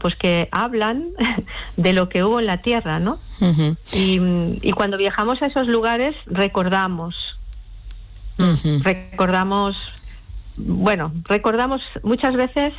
pues que hablan de lo que hubo en la Tierra, ¿no? Uh-huh. Y cuando viajamos a esos lugares recordamos muchas veces